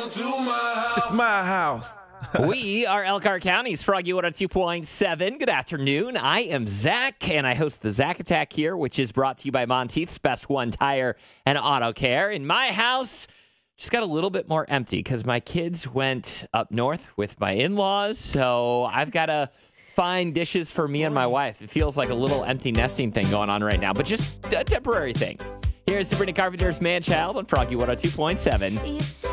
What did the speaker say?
It's my house. We are Elkhart County's Froggy 102.7. Good afternoon. I am Zach, and I host the Zach Attack here, which is brought to you by Monteith's Best One Tire and Auto Care. In my house, just got a little bit more empty because my kids went up north with my in-laws, so I've got to find dishes for me and my wife. It feels like a little empty nesting thing going on right now, but just a temporary thing. Here's Sabrina Carpenter's Man Child on Froggy 102.7.